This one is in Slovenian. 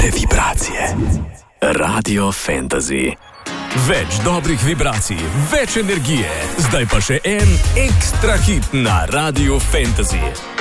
Lepe vibracije. Radio Fantasy. Več dobrih vibracij, več energije. Zdaj pa še en ekstra hit na Radio Fantasy.